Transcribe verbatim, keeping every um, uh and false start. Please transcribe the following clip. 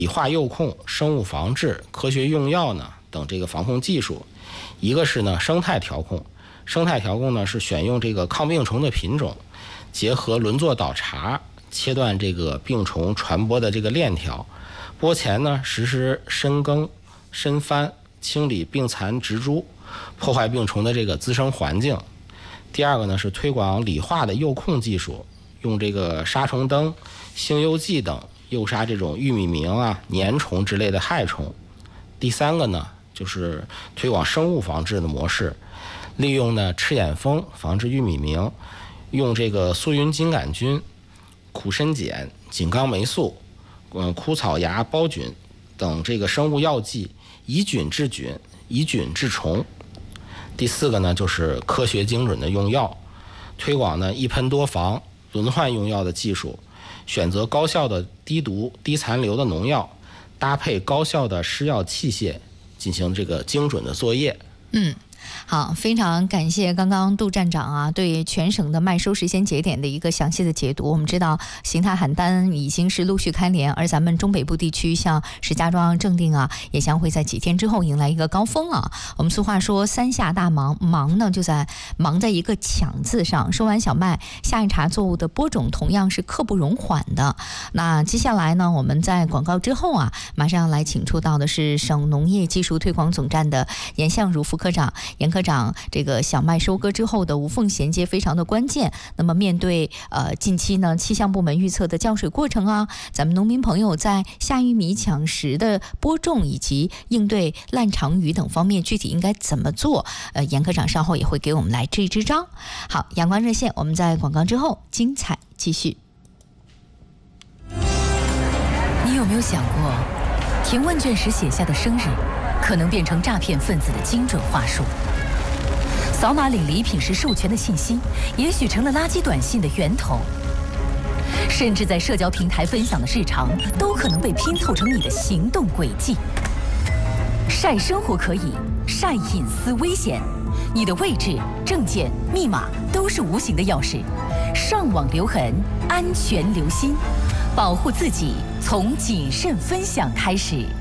理化诱控、生物防治、科学用药呢等这个防控技术。一个是呢生态调控，生态调控呢是选用这个抗病虫的品种，结合轮作导查，切断这个病虫传播的这个链条。播前呢实施深耕、深翻，清理病残植株，破坏病虫的这个滋生环境。第二个呢是推广理化的诱控技术，用这个杀虫灯、兴优剂等诱杀这种玉米螟啊、粘虫之类的害虫。第三个呢就是推广生物防治的模式，利用呢赤眼蜂防治玉米螟，用这个苏云金杆菌、苦参碱、井冈霉素、嗯枯草芽孢菌等这个生物药剂，以菌治菌，以菌治虫。第四个呢就是科学精准的用药，推广呢一喷多防、轮换用药的技术，选择高效的低毒低残留的农药，搭配高效的施药器械，进行这个精准的作业。 嗯。好，非常感谢刚刚杜站长啊对全省的麦收时间节点的一个详细的解读。我们知道邢台邯郸已经是陆续开连，而咱们中北部地区像石家庄、正定啊，也将会在几天之后迎来一个高峰啊。我们俗话说三下大忙，忙呢就在忙在一个抢字上。收完小麦，下一茬作物的播种同样是刻不容缓的。那接下来呢，我们在广告之后啊，马上要来请出到的是省农业技术推广总站的严相如副科长。严科长，这个小麦收割之后的无缝衔接非常的关键。那么面对呃近期呢气象部门预测的降水过程啊，咱们农民朋友在下玉米抢食的播种以及应对烂长雨等方面，具体应该怎么做？呃，严科长稍后也会给我们来支支招。好，阳光热线，我们在广告之后精彩继续。 你有没有想过，填问卷时写下的生日，可能变成诈骗分子的精准话术？扫码领礼品时授权的信息，也许成了垃圾短信的源头。甚至在社交平台分享的日常，都可能被拼凑成你的行动轨迹。晒生活可以，晒隐私危险。你的位置、证件、密码都是无形的钥匙。上网留痕，安全留心，保护自己从谨慎分享开始。